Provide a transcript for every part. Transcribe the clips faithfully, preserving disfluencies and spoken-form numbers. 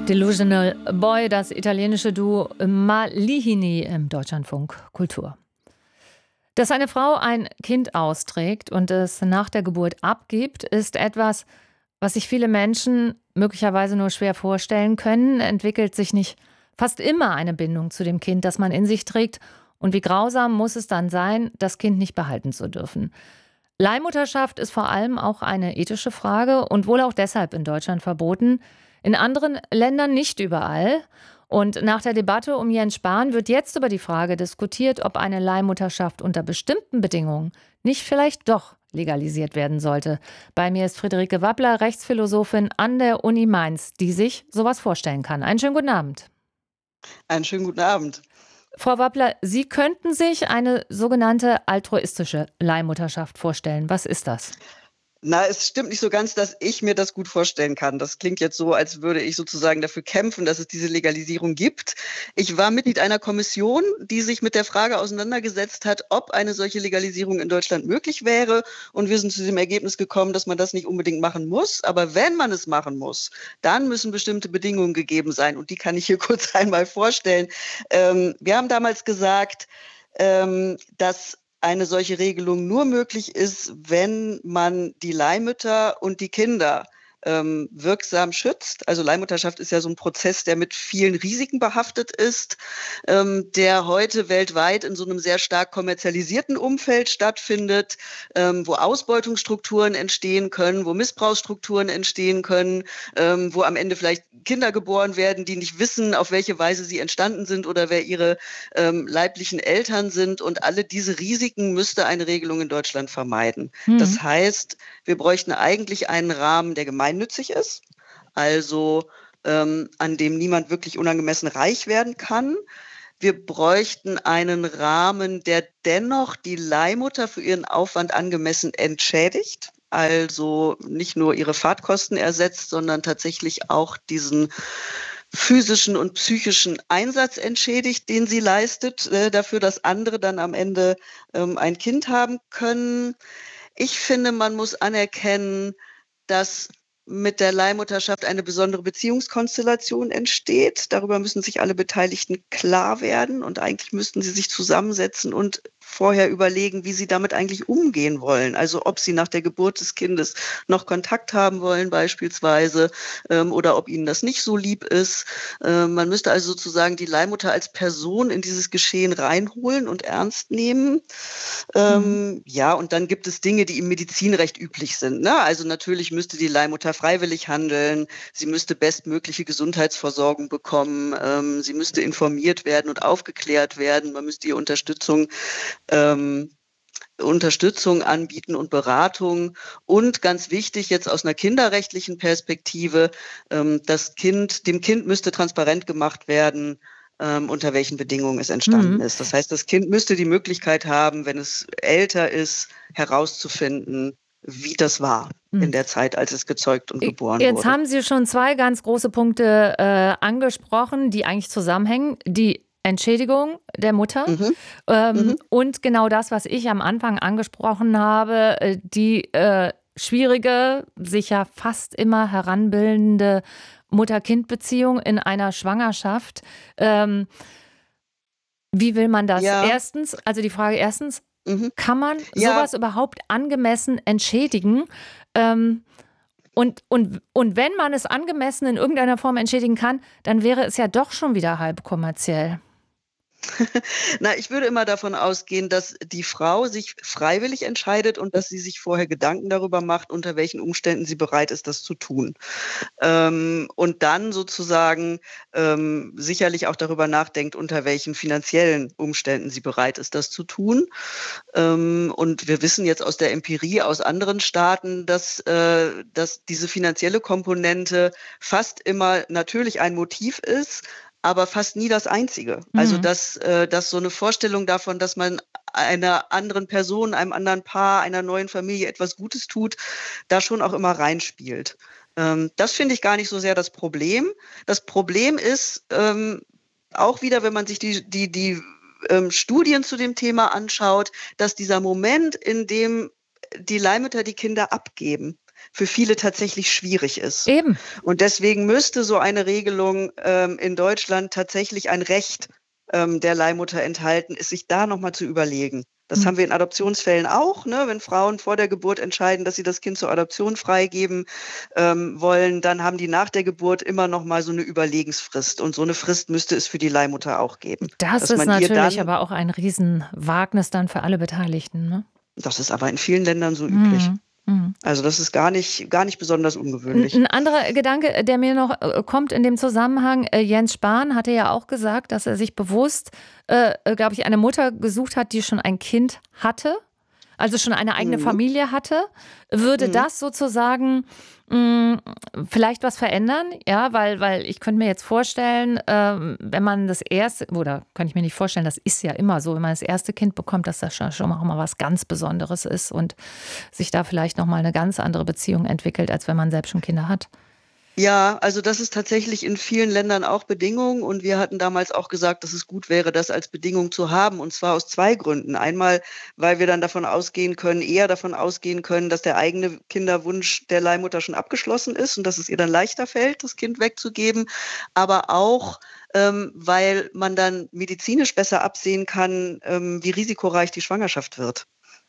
Delusional Boy, das italienische Duo Malihini im Deutschlandfunk Kultur. Dass eine Frau ein Kind austrägt und es nach der Geburt abgibt, ist etwas, was sich viele Menschen möglicherweise nur schwer vorstellen können. Entwickelt sich nicht fast immer eine Bindung zu dem Kind, das man in sich trägt? Und wie grausam muss es dann sein, das Kind nicht behalten zu dürfen? Leihmutterschaft ist vor allem auch eine ethische Frage und wohl auch deshalb in Deutschland verboten. In anderen Ländern nicht überall. Und nach der Debatte um Jens Spahn wird jetzt über die Frage diskutiert, ob eine Leihmutterschaft unter bestimmten Bedingungen nicht vielleicht doch legalisiert werden sollte. Bei mir ist Friederike Wappler, Rechtsphilosophin an der Uni Mainz, die sich sowas vorstellen kann. Einen schönen guten Abend. Einen schönen guten Abend. Frau Wappler, Sie könnten sich eine sogenannte altruistische Leihmutterschaft vorstellen. Was ist das? Na, es stimmt nicht so ganz, dass ich mir das gut vorstellen kann. Das klingt jetzt so, als würde ich sozusagen dafür kämpfen, dass es diese Legalisierung gibt. Ich war Mitglied einer Kommission, die sich mit der Frage auseinandergesetzt hat, ob eine solche Legalisierung in Deutschland möglich wäre. Und wir sind zu dem Ergebnis gekommen, dass man das nicht unbedingt machen muss. Aber wenn man es machen muss, dann müssen bestimmte Bedingungen gegeben sein. Und die kann ich hier kurz einmal vorstellen. Ähm, wir haben damals gesagt, ähm, dass eine solche Regelung nur möglich ist, wenn man die Leihmütter und die Kinder ähm, wirksam schützt. Also Leihmutterschaft ist ja so ein Prozess, der mit vielen Risiken behaftet ist, ähm, der heute weltweit in so einem sehr stark kommerzialisierten Umfeld stattfindet, ähm, wo Ausbeutungsstrukturen entstehen können, wo Missbrauchsstrukturen entstehen können, ähm, wo am Ende vielleicht Kinder geboren werden, die nicht wissen, auf welche Weise sie entstanden sind oder wer ihre ähm, leiblichen Eltern sind. Und alle diese Risiken müsste eine Regelung in Deutschland vermeiden. Hm. Das heißt, wir bräuchten eigentlich einen Rahmen, der gemeinnützig ist, also ähm, an dem niemand wirklich unangemessen reich werden kann. Wir bräuchten einen Rahmen, der dennoch die Leihmutter für ihren Aufwand angemessen entschädigt. Also nicht nur ihre Fahrtkosten ersetzt, sondern tatsächlich auch diesen physischen und psychischen Einsatz entschädigt, den sie leistet, äh, dafür, dass andere dann am Ende ähm, ein Kind haben können. Ich finde, man muss anerkennen, dass mit der Leihmutterschaft eine besondere Beziehungskonstellation entsteht. Darüber müssen sich alle Beteiligten klar werden und eigentlich müssten sie sich zusammensetzen und vorher überlegen, wie sie damit eigentlich umgehen wollen. Also ob sie nach der Geburt des Kindes noch Kontakt haben wollen beispielsweise ähm, oder ob ihnen das nicht so lieb ist. Äh, man müsste also sozusagen die Leihmutter als Person in dieses Geschehen reinholen und ernst nehmen. Ähm, mhm. Ja, und dann gibt es Dinge, die im Medizinrecht üblich sind. Ne? Also natürlich müsste die Leihmutter freiwillig handeln, sie müsste bestmögliche Gesundheitsversorgung bekommen, ähm, sie müsste informiert werden und aufgeklärt werden, man müsste ihr Unterstützung Ähm, Unterstützung anbieten und Beratung und ganz wichtig jetzt aus einer kinderrechtlichen Perspektive, ähm, das Kind, dem Kind müsste transparent gemacht werden, ähm, unter welchen Bedingungen es entstanden Mhm. ist. Das heißt, das Kind müsste die Möglichkeit haben, wenn es älter ist, herauszufinden, wie das war Mhm. in der Zeit, als es gezeugt und geboren Jetzt wurde. haben Sie schon zwei ganz große Punkte äh, angesprochen, die eigentlich zusammenhängen. Die Entschädigung der Mutter Mhm. ähm, Mhm. und genau das, was ich am Anfang angesprochen habe, äh, die äh, schwierige, sich ja fast immer heranbildende Mutter-Kind-Beziehung in einer Schwangerschaft. Ähm, wie will man das? Ja. Erstens, also die Frage erstens, Mhm. kann man Ja. sowas überhaupt angemessen entschädigen? Ähm, Und, und, und wenn man es angemessen in irgendeiner Form entschädigen kann, dann wäre es ja doch schon wieder halb kommerziell. Na, ich würde immer davon ausgehen, dass die Frau sich freiwillig entscheidet und dass sie sich vorher Gedanken darüber macht, unter welchen Umständen sie bereit ist, das zu tun. Ähm, und dann sozusagen ähm, sicherlich auch darüber nachdenkt, unter welchen finanziellen Umständen sie bereit ist, das zu tun. Ähm, und wir wissen jetzt aus der Empirie aus anderen Staaten, dass, äh, dass diese finanzielle Komponente fast immer natürlich ein Motiv ist, aber fast nie das einzige. Also Mhm. dass, äh, dass so eine Vorstellung davon, dass man einer anderen Person, einem anderen Paar, einer neuen Familie etwas Gutes tut, da schon auch immer reinspielt. Ähm, das finde ich gar nicht so sehr das Problem. Das Problem ist ähm, auch wieder, wenn man sich die, die, die ähm, Studien zu dem Thema anschaut, dass dieser Moment, in dem die Leihmütter die Kinder abgeben, für viele tatsächlich schwierig ist. Eben. Und deswegen müsste so eine Regelung ähm, in Deutschland tatsächlich ein Recht ähm, der Leihmutter enthalten, ist sich da nochmal zu überlegen. Das Hm. haben wir in Adoptionsfällen auch, ne? Wenn Frauen vor der Geburt entscheiden, dass sie das Kind zur Adoption freigeben ähm, wollen, dann haben die nach der Geburt immer noch mal so eine Überlegensfrist. Und so eine Frist müsste es für die Leihmutter auch geben. Das Dass ist man ihr natürlich dann, aber auch ein Riesenwagnis dann für alle Beteiligten, ne? das ist aber in vielen Ländern so üblich. Mhm. Mhm. Also das ist gar nicht, gar nicht besonders Ein ungewöhnlich. ein anderer Gedanke, der mir noch äh, kommt in dem Zusammenhang, äh, Jens Spahn hatte ja auch gesagt, dass er sich bewusst, äh, äh, glaube ich, eine Mutter gesucht hat, die schon ein Kind hatte, also schon eine eigene Mhm. Familie hatte. Würde Mhm. das sozusagen mh, vielleicht was verändern? Ja, weil, weil ich könnte mir jetzt vorstellen, ähm, wenn man das erste, oder kann ich mir nicht vorstellen, das ist ja immer so, wenn man das erste Kind bekommt, dass das schon, schon auch mal was ganz Besonderes ist und sich da vielleicht nochmal eine ganz andere Beziehung entwickelt, als wenn man selbst schon Kinder hat. Ja, also das ist tatsächlich in vielen Ländern auch Bedingung und wir hatten damals auch gesagt, dass es gut wäre, das als Bedingung zu haben und zwar aus zwei Gründen. Einmal, weil wir dann davon ausgehen können, eher davon ausgehen können, dass der eigene Kinderwunsch der Leihmutter schon abgeschlossen ist und dass es ihr dann leichter fällt, das Kind wegzugeben, aber auch ähm, weil man dann medizinisch besser absehen kann, ähm, wie risikoreich die Schwangerschaft wird.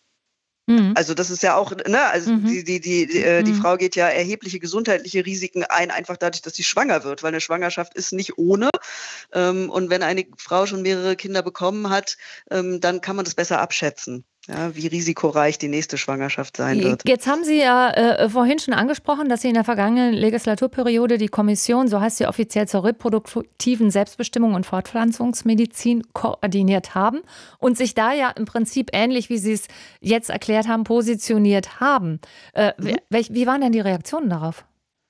Mhm. Also das ist ja auch, ne, also Mhm. die, die, die, die, äh, die Mhm. Frau geht ja erhebliche gesundheitliche Risiken ein, einfach dadurch, dass sie schwanger wird, weil eine Schwangerschaft ist nicht ohne. Ähm, und wenn eine Frau schon mehrere Kinder bekommen hat, ähm, dann kann man das besser abschätzen, ja, wie risikoreich die nächste Schwangerschaft sein wird. Jetzt haben Sie ja äh, vorhin schon angesprochen, dass Sie in der vergangenen Legislaturperiode die Kommission, so heißt sie offiziell, zur reproduktiven Selbstbestimmung und Fortpflanzungsmedizin koordiniert haben und sich da ja im Prinzip ähnlich, wie Sie es jetzt erklärt haben, positioniert haben. Äh, Mhm. wie, wie waren denn die Reaktionen darauf?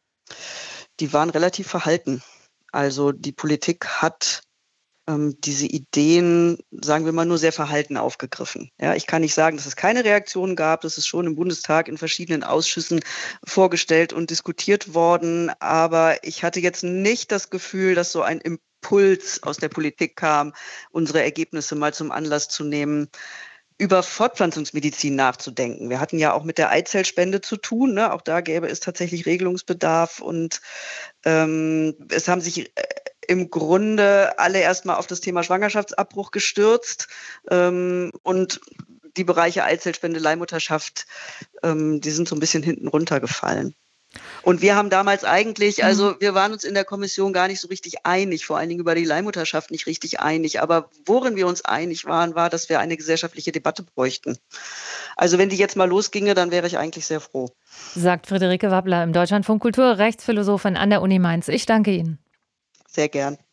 Die waren relativ verhalten. Also die Politik hat ähm, diese Ideen, sagen wir mal, nur sehr verhalten aufgegriffen. Ja, ich kann nicht sagen, dass es keine Reaktion gab. Das ist schon im Bundestag in verschiedenen Ausschüssen vorgestellt und diskutiert worden. Aber ich hatte jetzt nicht das Gefühl, dass so ein Impuls aus der Politik kam, unsere Ergebnisse mal zum Anlass zu nehmen, über Fortpflanzungsmedizin nachzudenken. Wir hatten ja auch mit der Eizellspende zu tun, ne? Auch da gäbe es tatsächlich Regelungsbedarf und ähm, es haben sich äh, im Grunde alle erstmal auf das Thema Schwangerschaftsabbruch gestürzt ähm, und die Bereiche Eizellspende, Leihmutterschaft, ähm, die sind so ein bisschen hinten runtergefallen. Und wir haben damals eigentlich, Mhm. also wir waren uns in der Kommission gar nicht so richtig einig, vor allen Dingen über die Leihmutterschaft nicht richtig einig. Aber worin wir uns einig waren, war, dass wir eine gesellschaftliche Debatte bräuchten. Also wenn die jetzt mal losginge, dann wäre ich eigentlich sehr froh. Sagt Friederike Wappler im Deutschlandfunk Kultur, Rechtsphilosophin an der Uni Mainz. Ich danke Ihnen. Sehr gern.